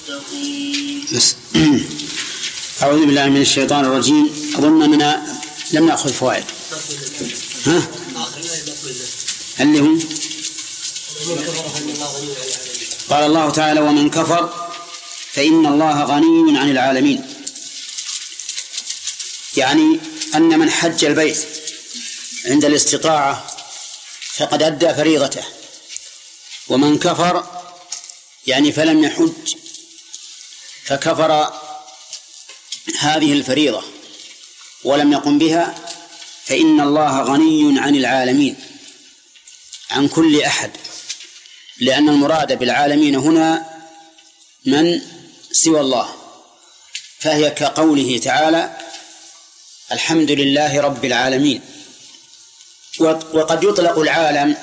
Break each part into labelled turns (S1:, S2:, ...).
S1: بس. أعوذ بالله من الشيطان الرجيم. أظن أننا لم نأخذ فوائد. ها؟ اللي هم قال الله تعالى: ومن كفر فإن الله غني عن العالمين. يعني أن من حج البيت عند الاستطاعة فقد أدى فريضته، ومن كفر يعني فلم يحج فكفر هذه الفريضة ولم يقم بها، فإن الله غني عن العالمين، عن كل أحد، لأن المراد بالعالمين هنا من سوى الله، فهي كقوله تعالى: الحمد لله رب العالمين. وقد يطلق العالم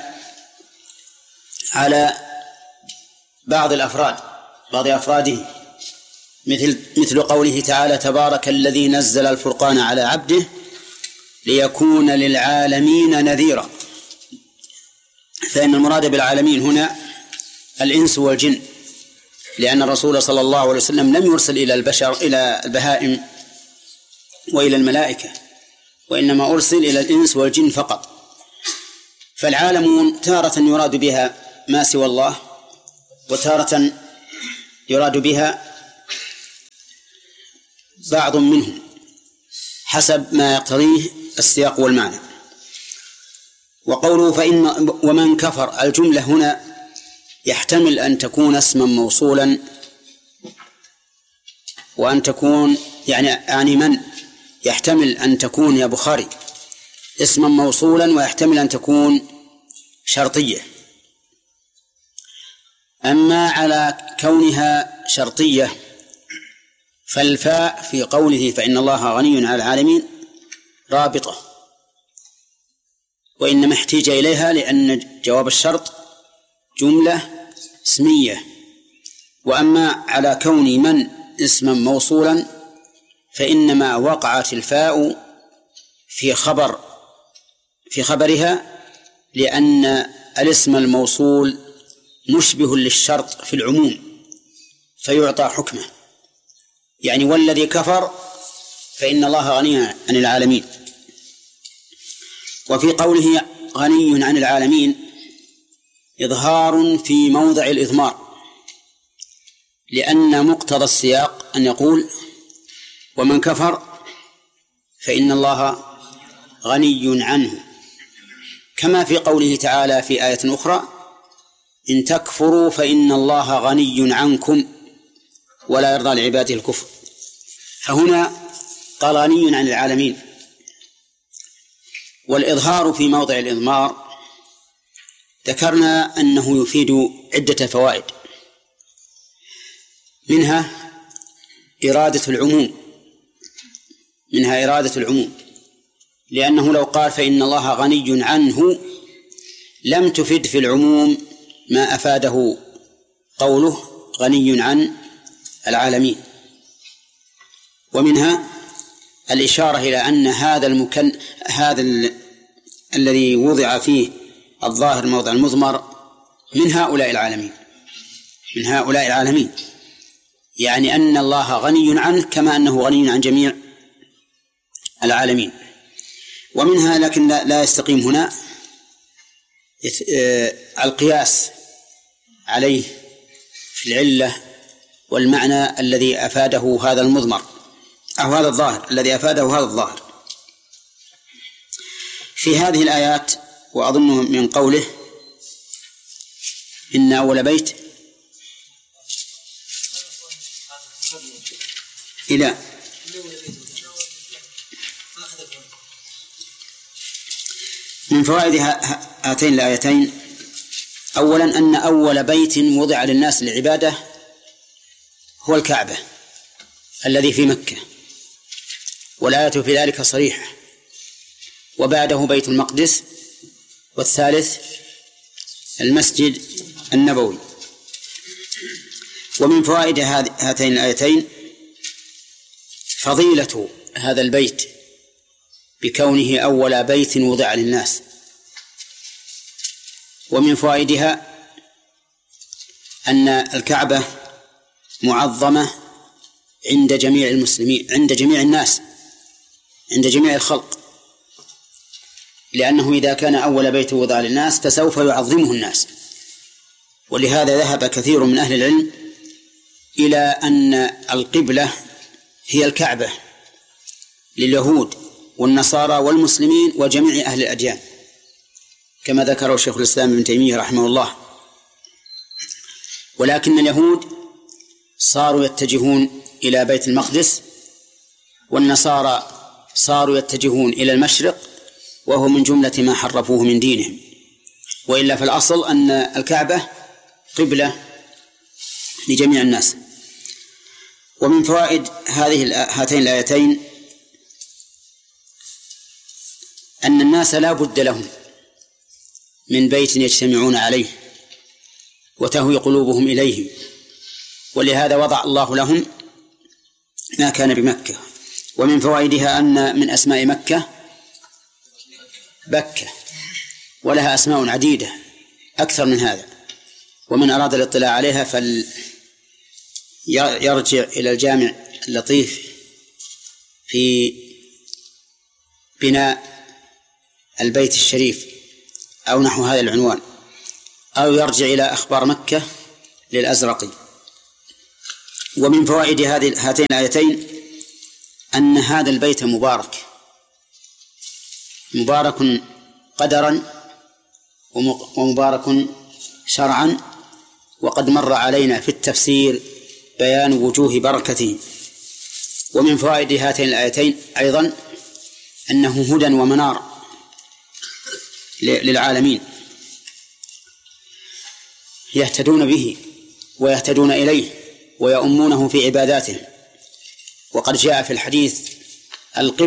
S1: على بعض الأفراد، بعض أفراده، مثل قوله تعالى: تبارك الذي نزل الفرقان على عبده ليكون للعالمين نذيرا. فإن المراد بالعالمين هنا الإنس والجن، لأن الرسول صلى الله عليه وسلم لم يرسل إلى البشر، إلى البهائم وإلى الملائكة، وإنما أرسل إلى الإنس والجن فقط. فالعالمون تارة يراد بها ما سوى الله، وتارة يراد بها بعض منهم حسب ما يقتضيه السياق والمعنى. وقوله ومن كفر، الجملة هنا يحتمل أن تكون اسما موصولا، وأن تكون يعني من يحتمل أن تكون يا بخاري اسما موصولا، ويحتمل أن تكون شرطية. أما على كونها شرطية فالفاء في قوله فإن الله غني عن العالمين رابطة، وإنما احتيج إليها لأن جواب الشرط جملة اسمية. وأما على كون من اسما موصولا فإنما وقعت الفاء في خبرها، لأن الاسم الموصول مشبه للشرط في العموم فيعطى حكمه، يعني والذي كفر فإن الله غني عن العالمين. وفي قوله غني عن العالمين إظهار في موضع الإضمار، لأن مقتضى السياق أن يقول ومن كفر فإن الله غني عنه، كما في قوله تعالى في آية أخرى: إن تكفروا فإن الله غني عنكم ولا يرضى لعباده الكفر. فهنا قال غني عن العالمين. والإظهار في موضع الإضمار ذكرنا أنه يفيد عدة فوائد، منها إرادة العموم، لأنه لو قال فإن الله غني عنه لم تفد في العموم ما أفاده قوله غني عن العالمين. ومنها الإشارة إلى أن هذا الذي وضع فيه الظاهر موضع المضمر من هؤلاء العالمين، يعني أن الله غني عنه كما أنه غني عن جميع العالمين. ومنها، لكن لا يستقيم هنا، القياس عليه في العلة والمعنى الذي أفاده هذا المضمر، أو هذا الظاهر الذي أفاده هذا الظاهر في هذه الآيات. وأظن من قوله إن أول بيت إلى من فوائد هاتين الآيتين: أولا أن أول بيت وضع للناس للعبادة هو الكعبة الذي في مكة، والآية في ذلك صريحة، وبعده بيت المقدس، والثالث المسجد النبوي. ومن فوائد هاتين الآيتين فضيلة هذا البيت بكونه أول بيت وضع للناس. ومن فوائدها أن الكعبة معظمة عند جميع المسلمين، عند جميع الناس، عند جميع الخلق، لأنه إذا كان أول بيت وضع للناس فسوف يعظمه الناس. ولهذا ذهب كثير من أهل العلم إلى أن القبلة هي الكعبة لليهود والنصارى والمسلمين وجميع أهل الأديان، كما ذكره شيخ الإسلام ابن تيمية رحمه الله. ولكن اليهود صاروا يتجهون إلى بيت المقدس، والنصارى صاروا يتجهون إلى المشرق، وهو من جملة ما حرفوه من دينهم. وإلا في الأصل أن الكعبة قبلة لجميع الناس. ومن فوائد هاتين الآيتين أن الناس لا بد لهم من بيت يجتمعون عليه وتهوي قلوبهم إليه، ولهذا وضع الله لهم ما كان بمكة. ومن فوائدها أن من أسماء مكة بكة، ولها أسماء عديدة أكثر من هذا، ومن أراد الاطلاع عليها فليرجع إلى الجامع اللطيف في بناء البيت الشريف أو نحو هذا العنوان، أو يرجع إلى أخبار مكة للأزرقي. ومن فوائد هاتين الآيتين أن هذا البيت مبارك، مبارك قدرا ومبارك شرعا، وقد مر علينا في التفسير بيان وجوه بركته. ومن فوائد هاتين الآيتين أيضا أنه هدى ومنار للعالمين، يهتدون به ويهتدون إليه ويؤمونه في عباداتهم. وقد جاء في الحديث